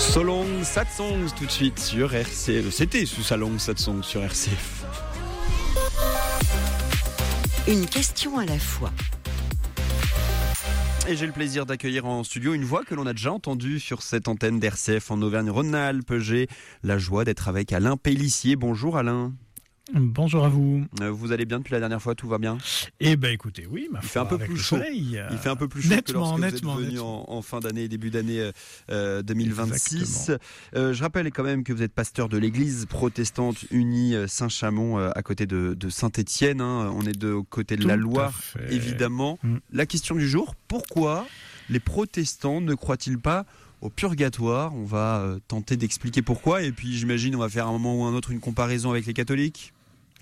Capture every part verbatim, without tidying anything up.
So Long Sad Songs tout de suite sur R C F. C'était sous So Long Sad Songs sur R C F. Une question à la fois. Et j'ai le plaisir d'accueillir en studio une voix que l'on a déjà entendue sur cette antenne d'R C F en Auvergne-Rhône-Alpes. J'ai la joie d'être avec Alain Pellissier. Bonjour Alain. Bonjour à vous. Euh, vous allez bien depuis la dernière fois, tout va bien ? Eh ben écoutez, oui, ma Il foi, fait un peu avec plus le chaud. soleil, Il fait un peu plus chaud nettement, que lorsque nettement, vous êtes venu nettement. en, en fin d'année et début d'année euh, deux mille vingt-six. Exactement. Euh, je rappelle quand même que vous êtes pasteur de l'église protestante unie Saint-Chamond euh, à côté de, de Saint-Étienne. Hein. On est de côté de Tout la à Loire, fait. évidemment. Mm. La question du jour, pourquoi les protestants ne croient-ils pas au purgatoire ? On va euh, tenter d'expliquer pourquoi. Et puis j'imagine on va faire à un moment ou un autre une comparaison avec les catholiques.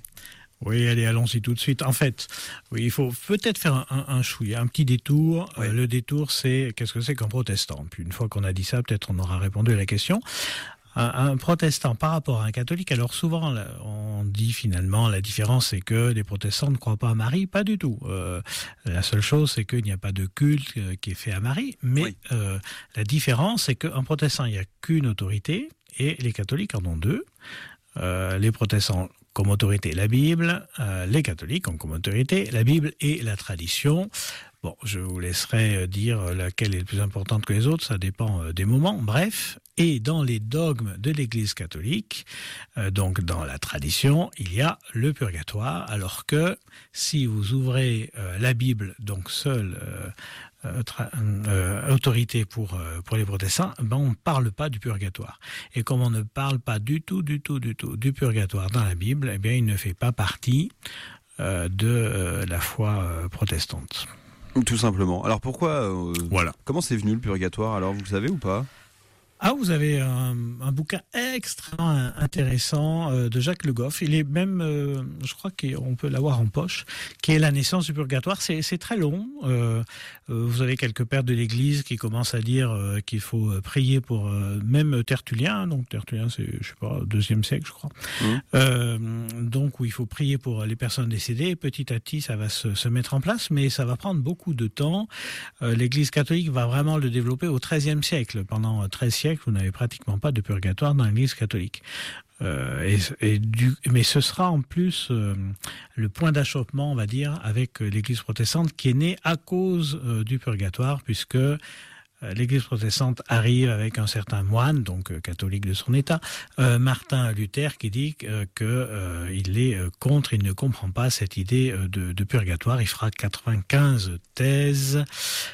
Oui, allez, allons-y tout de suite. En fait, oui, il faut peut-être faire un, un, un chouïa, un petit détour. Oui. Euh, le détour, c'est qu'est-ce que c'est qu'un protestant ? Puis une fois qu'on a dit ça, peut-être on aura répondu à la question. Un, un protestant par rapport à un catholique, alors souvent là, on dit finalement la différence c'est que les protestants ne croient pas à Marie, pas du tout. Euh, la seule chose c'est qu'il n'y a pas de culte euh, qui est fait à Marie, mais Oui. euh, la différence c'est qu'un protestant il n'y a qu'une autorité et les catholiques en ont deux. Euh, les protestants comme autorité la Bible, euh, les catholiques ont comme autorité la Bible et la tradition. Bon, je vous laisserai dire laquelle est la plus importante que les autres, ça dépend des moments. Bref, et dans les dogmes de l'Église catholique, euh, donc dans la tradition, il y a le purgatoire, alors que si vous ouvrez euh, la Bible, donc seule euh, euh, tra- euh, autorité pour euh, pour les protestants, ben on ne parle pas du purgatoire. Et comme on ne parle pas du tout, du tout, du tout du purgatoire dans la Bible, eh bien, il ne fait pas partie euh, de euh, la foi euh, protestante. Tout simplement. Alors pourquoi euh, Voilà. Comment c'est venu le purgatoire ? Alors vous le savez ou pas ? Ah, vous avez un, un bouquin extrêmement intéressant euh, de Jacques Le Goff. Il est même, euh, je crois qu'on peut l'avoir en poche, qui est La naissance du purgatoire. C'est, c'est très long. Euh, euh, vous avez quelques pères de l'Église qui commencent à dire euh, qu'il faut prier pour euh, même Tertullien. Donc Tertullien, c'est, je sais pas, deuxième siècle, je crois. Mmh. Euh, donc où il faut prier pour les personnes décédées. Petit à petit, ça va se, se mettre en place, mais ça va prendre beaucoup de temps. Euh, L'Église catholique va vraiment le développer au treizième siècle. Pendant treize siècles, vous n'avez pratiquement pas de purgatoire dans l'Église catholique. Euh, et, et du, mais ce sera en plus euh, le point d'achoppement, on va dire, avec l'Église protestante qui est née à cause euh, du purgatoire, puisque euh, l'Église protestante arrive avec un certain moine, donc euh, catholique de son état, euh, Martin Luther, qui dit euh, que euh, il est euh, contre, il ne comprend pas cette idée euh, de, de purgatoire. Il fera quatre-vingt-quinze thèses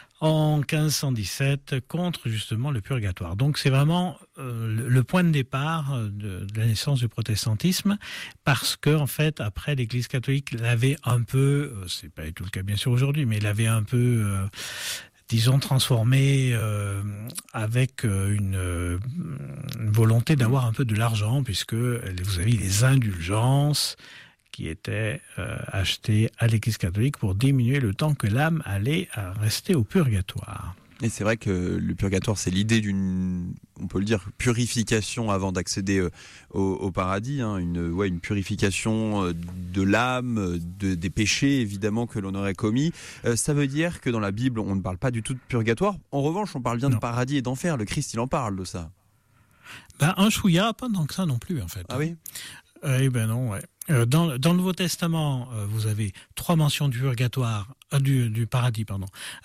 en quinze cent dix-sept contre justement le purgatoire. Donc c'est vraiment euh, le, le point de départ de, de la naissance du protestantisme, parce que en fait après l'Église catholique l'avait un peu, euh, c'est pas du tout le cas bien sûr aujourd'hui, mais l'avait un peu euh, disons transformé euh, avec euh, une, euh, une volonté d'avoir un peu de l'argent, puisque vous avez les indulgences qui étaient euh, achetés à l'Église catholique pour diminuer le temps que l'âme allait euh, rester au purgatoire. Et c'est vrai que le purgatoire, c'est l'idée d'une, on peut le dire, purification avant d'accéder euh, au, au paradis, hein, une, ouais, une purification euh, de l'âme, de, des péchés évidemment que l'on aurait commis. Euh, ça veut dire que dans la Bible, on ne parle pas du tout de purgatoire. En revanche, on parle bien Non. de paradis et d'enfer. Le Christ, il en parle de ça. Ben, un chouïa, pas tant que ça non plus en fait. Ah oui ? Euh, eh ben non, ouais. Euh, dans, dans le Nouveau Testament, euh, vous avez trois mentions du purgatoire, euh, du, du paradis, pardon.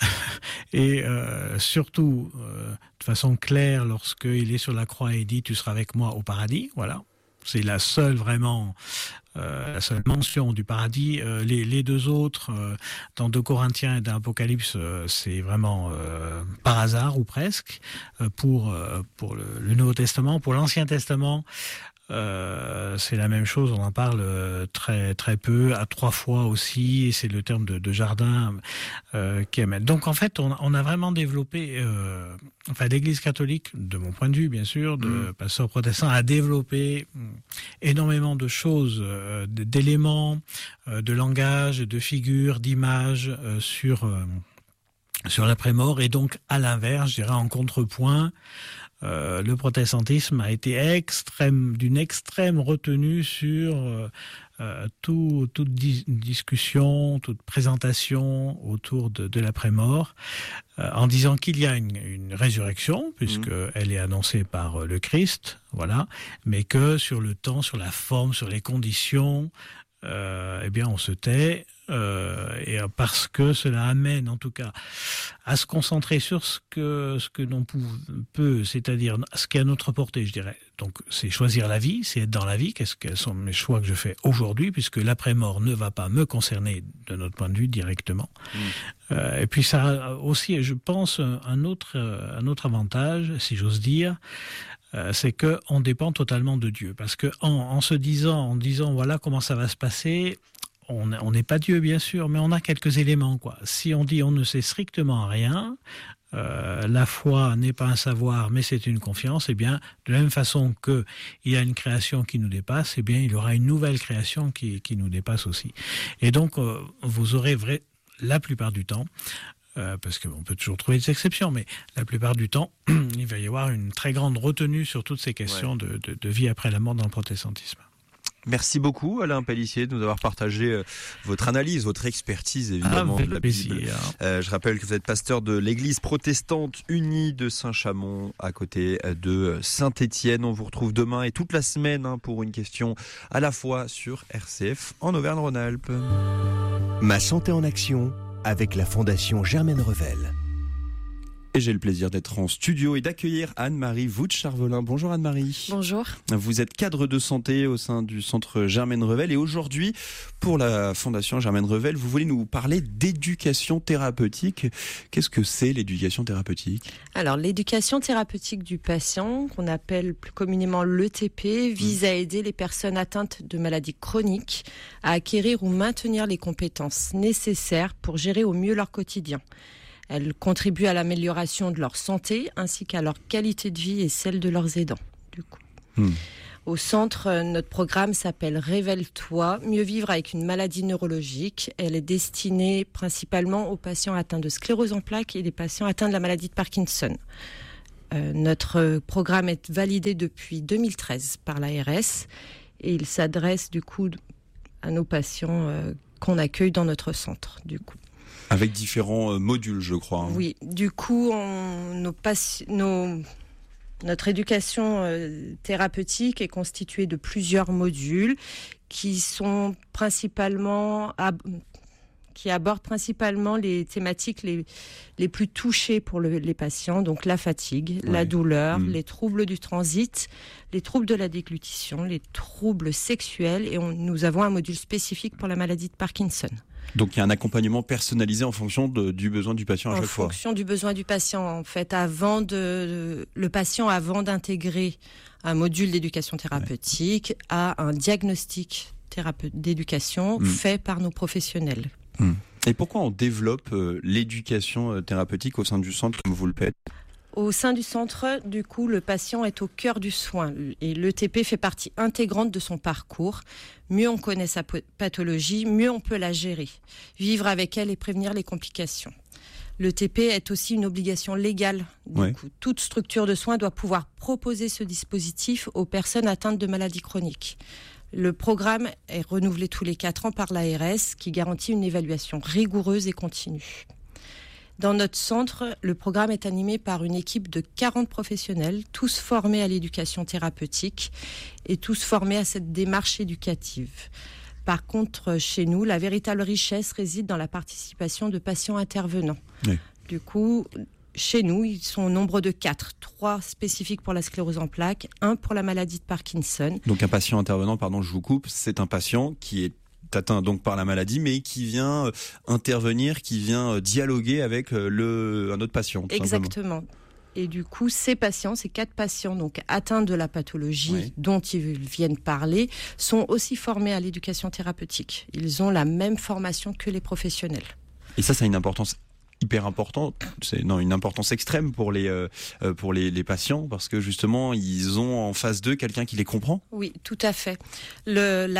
Et euh, surtout, euh, de façon claire, lorsqu'il est sur la croix et il dit « Tu seras avec moi au paradis », voilà. C'est la seule vraiment, euh, la seule mention du paradis. Euh, les, les deux autres, euh, dans deux Corinthiens et dans Apocalypse, euh, c'est vraiment euh, par hasard ou presque. Euh, pour euh, pour le, le Nouveau Testament, pour l'Ancien Testament, Euh, c'est la même chose, on en parle euh, très très peu, à trois fois aussi, et c'est le terme de, de jardin euh, qui amène. Donc en fait, on, on a vraiment développé, euh, enfin l'Église catholique, de mon point de vue bien sûr, de mmh. pasteur protestant, a développé énormément de choses, euh, d'éléments, euh, de langage, de figures, d'images euh, sur euh, sur l'après-mort, et donc à l'inverse, je dirais en contrepoint, euh, le protestantisme a été extrême, d'une extrême retenue sur euh, euh, tout, toute dis- discussion, toute présentation autour de, de l'après-mort, euh, en disant qu'il y a une, une résurrection, puisqu'elle mmh. est annoncée par le Christ, voilà, mais que sur le temps, sur la forme, sur les conditions, euh, eh bien on se tait. Euh, et parce que cela amène en tout cas à se concentrer sur ce que ce que l'on peut, c'est-à-dire ce qui est à notre portée, je dirais. Donc c'est choisir la vie, c'est être dans la vie. Qu'est-ce quels sont mes choix que je fais aujourd'hui, puisque l'après-mort ne va pas me concerner de notre point de vue directement. Mmh. Euh, et puis ça a aussi, je pense, un autre un autre avantage, si j'ose dire. Euh, c'est que on dépend totalement de Dieu, parce que en, en se disant, en disant voilà comment ça va se passer. On n'est pas Dieu, bien sûr, mais on a quelques éléments, quoi. Si on dit on ne sait strictement rien, euh, la foi n'est pas un savoir, mais c'est une confiance, eh bien, de la même façon qu'il y a une création qui nous dépasse, eh bien, il y aura une nouvelle création qui, qui nous dépasse aussi. Et donc, euh, vous aurez vrai, la plupart du temps, euh, parce qu'on peut toujours trouver des exceptions, mais la plupart du temps, il va y avoir une très grande retenue sur toutes ces questions ouais. de, de, de vie après la mort dans le protestantisme. Merci beaucoup Alain Pellissier de nous avoir partagé euh, votre analyse, votre expertise évidemment ah, de la Bible. Euh, je rappelle que vous êtes pasteur de l'église protestante unie de Saint-Chamond à côté de Saint-Étienne. On vous retrouve demain et toute la semaine hein, pour une question à la fois sur R C F en Auvergne-Rhône-Alpes. Ma santé en action avec la Fondation Germaine Revel. Et j'ai le plaisir d'être en studio et d'accueillir Anne-Marie Vout-Charvelin. Bonjour Anne-Marie. Bonjour. Vous êtes cadre de santé au sein du centre Germaine Revel et aujourd'hui, pour la Fondation Germaine Revel, vous voulez nous parler d'éducation thérapeutique. Qu'est-ce que c'est l'éducation thérapeutique ? Alors, l'éducation thérapeutique du patient, qu'on appelle plus communément l'E T P, vise mmh. à aider les personnes atteintes de maladies chroniques à acquérir ou maintenir les compétences nécessaires pour gérer au mieux leur quotidien. Elle contribue à l'amélioration de leur santé ainsi qu'à leur qualité de vie et celle de leurs aidants. Du coup. Mmh. Au centre, notre programme s'appelle Révèle-toi, mieux vivre avec une maladie neurologique. Elle est destinée principalement aux patients atteints de sclérose en plaques et des patients atteints de la maladie de Parkinson. Euh, notre programme est validé depuis deux mille treize par l'A R S et il s'adresse du coup à nos patients euh, qu'on accueille dans notre centre. Du coup. Avec différents modules, je crois. Hein. Oui, du coup, on, nos, nos, notre éducation euh, thérapeutique est constituée de plusieurs modules qui sont principalement, ab- qui abordent principalement les thématiques les, les plus touchées pour le, les patients, donc la fatigue, ouais. la douleur, mmh. les troubles du transit, les troubles de la déglutition, les troubles sexuels, et on, nous avons un module spécifique pour la maladie de Parkinson. Donc il y a un accompagnement personnalisé en fonction de, du besoin du patient à en chaque fois. En fonction du besoin du patient, en fait, avant de, de le patient avant d'intégrer un module d'éducation thérapeutique ouais. a un diagnostic thérape- d'éducation mmh. fait par nos professionnels. Mmh. Et pourquoi on développe euh, l'éducation thérapeutique au sein du centre comme vous le faites ? Au sein du centre, du coup, le patient est au cœur du soin et l'E T P fait partie intégrante de son parcours. Mieux on connaît sa pathologie, mieux on peut la gérer, vivre avec elle et prévenir les complications. L'E T P est aussi une obligation légale. Du ouais. coup, toute structure de soins doit pouvoir proposer ce dispositif aux personnes atteintes de maladies chroniques. Le programme est renouvelé tous les quatre ans par l'A R S qui garantit une évaluation rigoureuse et continue. Dans notre centre, le programme est animé par une équipe de quarante professionnels, tous formés à l'éducation thérapeutique et tous formés à cette démarche éducative. Par contre, chez nous, la véritable richesse réside dans la participation de patients intervenants. Oui. Du coup, chez nous, ils sont au nombre de quatre. Trois spécifiques pour la sclérose en plaques, un pour la maladie de Parkinson. Donc un patient intervenant, pardon, je vous coupe, c'est un patient qui est atteint donc par la maladie, mais qui vient euh, intervenir, qui vient euh, dialoguer avec euh, le, un autre patient. Tout Exactement. Simplement. Et du coup, ces patients, ces quatre patients donc atteints de la pathologie oui. dont ils viennent parler, sont aussi formés à l'éducation thérapeutique. Ils ont la même formation que les professionnels. Et ça, ça a une importance hyper importante, c'est non une importance extrême pour les euh, pour les, les patients parce que justement ils ont en face d'eux quelqu'un qui les comprend. Oui, tout à fait. Le la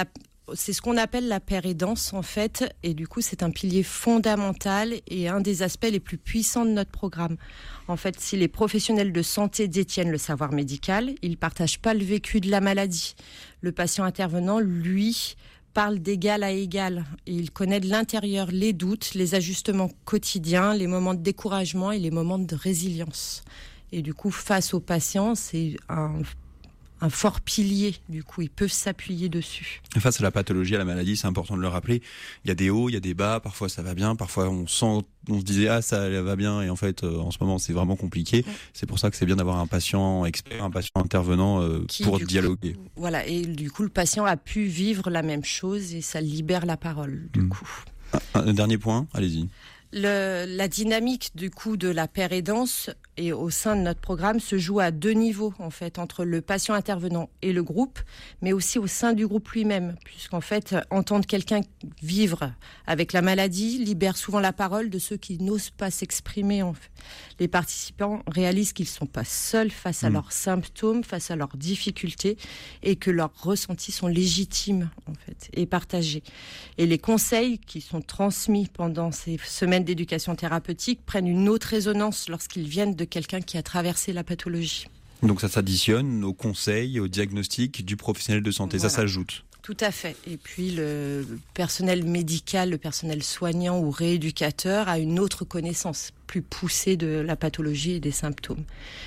c'est ce qu'on appelle la pérédance en fait, et du coup c'est un pilier fondamental et un des aspects les plus puissants de notre programme. En fait, si les professionnels de santé détiennent le savoir médical, ils ne partagent pas le vécu de la maladie. Le patient intervenant, lui, parle d'égal à égal, et il connaît de l'intérieur les doutes, les ajustements quotidiens, les moments de découragement et les moments de résilience. Et du coup, face aux patients, c'est un un fort pilier, du coup, ils peuvent s'appuyer dessus. Face à la pathologie, à la maladie, c'est important de le rappeler, il y a des hauts, il y a des bas, parfois ça va bien, parfois on sent, on se disait ah ça va bien, et en fait euh, en ce moment c'est vraiment compliqué. Ouais. C'est pour ça que c'est bien d'avoir un patient expert, un patient intervenant euh, Qui, pour dialoguer. Coup, voilà, et du coup le patient a pu vivre la même chose et ça libère la parole, du mmh. coup. Un, un dernier point, allez-y. Le, la dynamique du coup de la pérédance et au sein de notre programme se joue à deux niveaux en fait, entre le patient intervenant et le groupe, mais aussi au sein du groupe lui-même, puisqu'en fait entendre quelqu'un vivre avec la maladie libère souvent la parole de ceux qui n'osent pas s'exprimer. En fait. Les participants réalisent qu'ils ne sont pas seuls face à mmh. leurs symptômes, face à leurs difficultés, et que leurs ressentis sont légitimes en fait et partagés. Et les conseils qui sont transmis pendant ces semaines d'éducation thérapeutique prennent une autre résonance lorsqu'ils viennent de quelqu'un qui a traversé la pathologie. Donc ça s'additionne aux conseils, au diagnostic du professionnel de santé, voilà. Ça s'ajoute. Tout à fait. Et puis le personnel médical, le personnel soignant ou rééducateur a une autre connaissance plus poussée de la pathologie et des symptômes.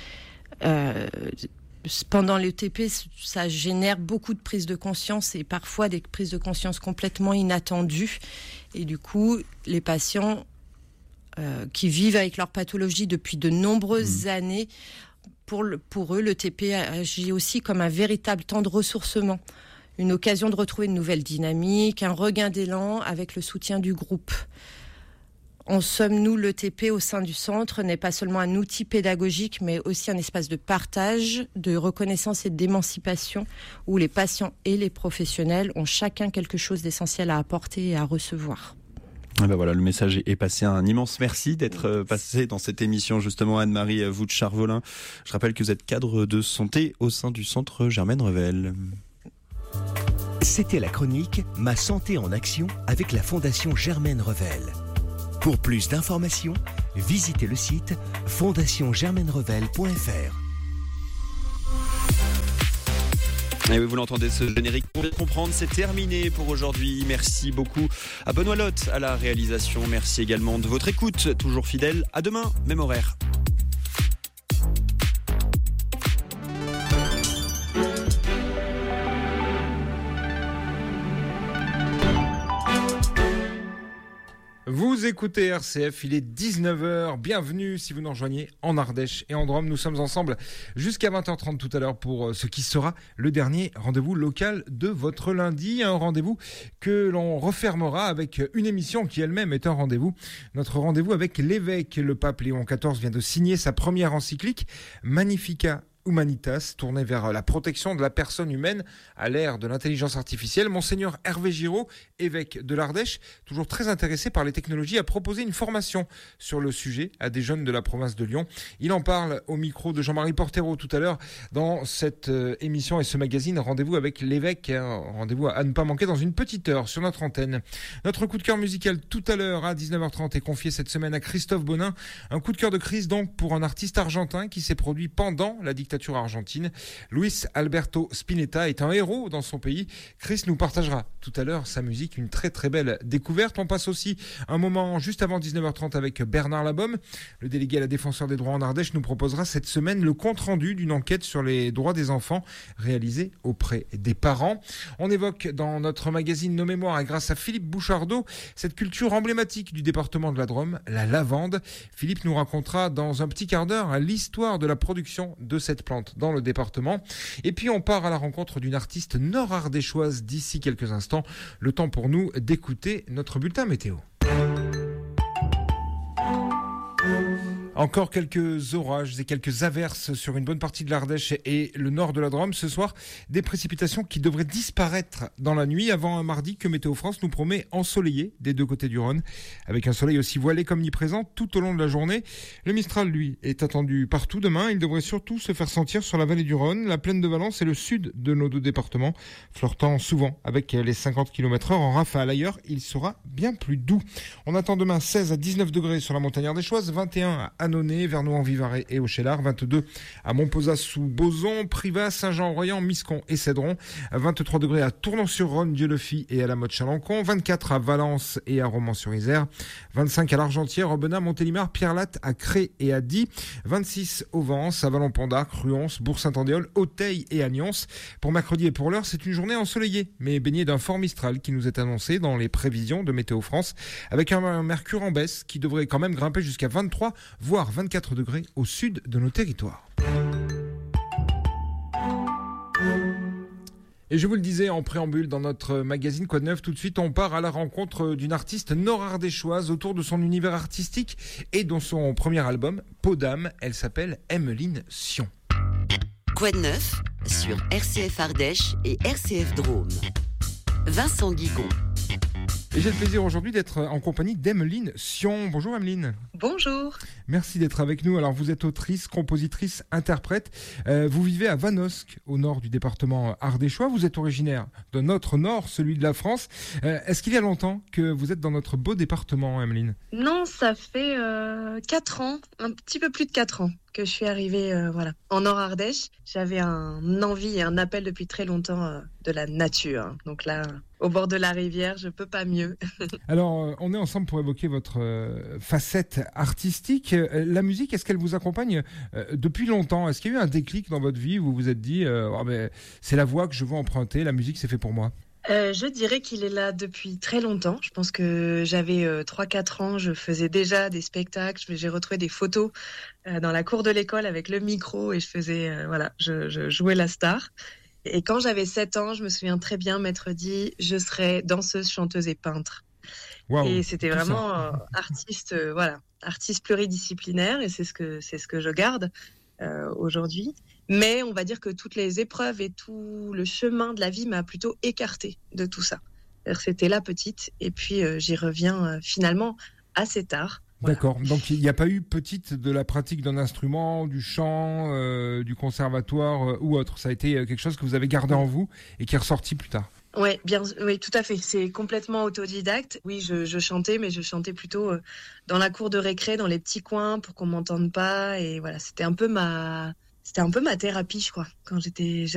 Euh, pendant l'E T P, ça génère beaucoup de prises de conscience et parfois des prises de conscience complètement inattendues. Et du coup, les patients Euh, qui vivent avec leur pathologie depuis de nombreuses mmh. années, pour, le, pour eux, le T P agit aussi comme un véritable temps de ressourcement, une occasion de retrouver une nouvelle dynamique, un regain d'élan avec le soutien du groupe. En somme, nous, le T P au sein du centre n'est pas seulement un outil pédagogique, mais aussi un espace de partage, de reconnaissance et d'émancipation, où les patients et les professionnels ont chacun quelque chose d'essentiel à apporter et à recevoir. Et ben voilà, le message est passé. Un immense merci d'être passé dans cette émission, justement, Anne-Marie Vouch-Charvolin. Je rappelle que vous êtes cadre de santé au sein du centre Germaine Revel. C'était la chronique Ma santé en action avec la Fondation Germaine Revel. Pour plus d'informations, visitez le site fondation germaine revel point f r. Et oui, vous l'entendez, ce générique, pour bien comprendre, c'est terminé pour aujourd'hui. Merci beaucoup à Benoît Lotte à la réalisation. Merci également de votre écoute, toujours fidèle. À demain, même horaire. Vous écoutez R C F, il est dix-neuf heures, bienvenue si vous nous rejoignez en Ardèche et en Drôme. Nous sommes ensemble jusqu'à vingt heures trente tout à l'heure pour ce qui sera le dernier rendez-vous local de votre lundi. Un rendez-vous que l'on refermera avec une émission qui elle-même est un rendez-vous. Notre rendez-vous avec l'évêque. Le pape Léon quatorze vient de signer sa première encyclique, Magnificat Humanitas, tourné vers la protection de la personne humaine à l'ère de l'intelligence artificielle. Monseigneur Hervé Giraud, évêque de l'Ardèche, toujours très intéressé par les technologies, a proposé une formation sur le sujet à des jeunes de la province de Lyon. Il en parle au micro de Jean-Marie Portero tout à l'heure dans cette euh, émission et ce magazine. Rendez-vous avec l'évêque, hein, rendez-vous à, à ne pas manquer dans une petite heure sur notre antenne. Notre coup de cœur musical tout à l'heure à dix-neuf heures trente est confié cette semaine à Christophe Bonin. Un coup de cœur de crise donc pour un artiste argentin qui s'est produit pendant la dictature argentine. Luis Alberto Spinetta est un héros dans son pays. Chris nous partagera tout à l'heure sa musique, une très très belle découverte. On passe aussi un moment juste avant dix-neuf heures trente avec Bernard Labaume. Le délégué à la défenseur des droits en Ardèche nous proposera cette semaine le compte-rendu d'une enquête sur les droits des enfants réalisée auprès des parents. On évoque dans notre magazine Nos Mémoires, et grâce à Philippe Bouchardot, cette culture emblématique du département de la Drôme, la lavande. Philippe nous racontera dans un petit quart d'heure l'histoire de la production de cette plante dans le département. Et puis on part à la rencontre d'une artiste nord-ardéchoise d'ici quelques instants. Le temps pour nous d'écouter notre bulletin météo. Encore quelques orages et quelques averses sur une bonne partie de l'Ardèche et le nord de la Drôme. Ce soir, des précipitations qui devraient disparaître dans la nuit avant un mardi que Météo France nous promet ensoleillé des deux côtés du Rhône, avec un soleil aussi voilé qu'omniprésent tout au long de la journée. Le Mistral, lui, est attendu partout demain. Il devrait surtout se faire sentir sur la vallée du Rhône, la plaine de Valence et le sud de nos deux départements, flirtant souvent avec les cinquante kilomètres heure en rafale. Ailleurs, il sera bien plus doux. On attend demain seize à dix-neuf degrés sur la montagne ardéchoise, vingt et un à Annonay, Vernois-en-Vivarais et Auchelard, vingt-deux à Montpezat-sous-Bozon, Privas, Saint-Jean-Royan, Miscon et Cédron, vingt-trois degrés à Tournon-sur-Rhône, Dieulefit et à la Motte-Chalancon, vingt-quatre à Valence et à Romans-sur-Isère, vingt-cinq à l'Argentière, Aubenas, Montélimar, Pierre-Latte, à Cré et à Die, vingt-six au Vence, à Vallon-Pont d'Arc, Ruons, Bourg-Saint-Andéol, Auteuil et à Nyons. Pour mercredi et pour l'heure, c'est une journée ensoleillée, mais baignée d'un fort Mistral qui nous est annoncé dans les prévisions de Météo France, avec un mercure en baisse qui devrait quand même grimper jusqu'à vingt-trois, voire vingt-quatre degrés au sud de nos territoires. Et je vous le disais en préambule dans notre magazine Quoi de neuf, tout de suite on part à la rencontre d'une artiste nord-ardéchoise autour de son univers artistique et dans son premier album, Peau d'âme. Elle s'appelle Emmeline Sion. Quoi de neuf sur R C F Ardèche et R C F Drôme. Vincent Guigon. Et j'ai le plaisir aujourd'hui d'être en compagnie d'Emmeline Sion. Bonjour Emmeline. Bonjour. Merci d'être avec nous. Alors vous êtes autrice, compositrice, interprète. Euh, vous vivez à Vanosque, au nord du département ardéchois. Vous êtes originaire de notre nord, celui de la France. Euh, est-ce qu'il y a longtemps que vous êtes dans notre beau département, Emmeline ? Non, ça fait euh, quatre ans, un petit peu plus de quatre ans que je suis arrivée euh, voilà, en Nord-Ardèche. J'avais un envie et un appel depuis très longtemps euh, de la nature. Donc là, au bord de la rivière, je peux pas mieux. Alors, euh, on est ensemble pour évoquer votre euh, facette artistique. Euh, la musique, est-ce qu'elle vous accompagne euh, depuis longtemps ? Est-ce qu'il y a eu un déclic dans votre vie où vous vous êtes dit euh, oh, ben, c'est la voix que je veux emprunter, la musique c'est fait pour moi ? Euh, je dirais qu'il est là depuis très longtemps. Je pense que j'avais euh, trois quatre ans, je faisais déjà des spectacles, j'ai retrouvé des photos euh, dans la cour de l'école avec le micro et je faisais, euh, voilà, je, je jouais la star. Et quand j'avais sept ans, je me souviens très bien m'être dit, je serais danseuse, chanteuse et peintre. Wow, et c'était vraiment euh, artiste, euh, voilà, artiste pluridisciplinaire et c'est ce que c'est ce que je garde euh, aujourd'hui. Mais on va dire que toutes les épreuves et tout le chemin de la vie m'a plutôt écartée de tout ça. C'était là petite et puis euh, j'y reviens euh, finalement assez tard. Voilà. D'accord, donc il n'y a pas eu petite de la pratique d'un instrument, du chant, euh, du conservatoire euh, ou autre. Ça a été quelque chose que vous avez gardé en vous et qui est ressorti plus tard. Ouais, bien, oui, tout à fait. C'est complètement autodidacte. Oui, je, je chantais, mais je chantais plutôt euh, dans la cour de récré, dans les petits coins pour qu'on m'entende pas. Et voilà, c'était un peu ma... C'était un peu ma thérapie, je crois, quand j'étais jeune.